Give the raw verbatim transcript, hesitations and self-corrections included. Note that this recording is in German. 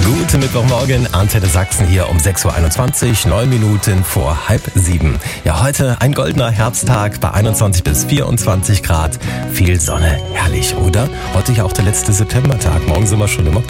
Guten Mittwochmorgen, Antenne Sachsen hier um sechs Uhr einundzwanzig, neun Minuten vor halb sieben. Ja, heute ein goldener Herbsttag bei einundzwanzig bis vierundzwanzig Grad. Viel Sonne, herrlich, oder? Heute ja auch der letzte Septembertag, morgen sind wir schon im Oktober.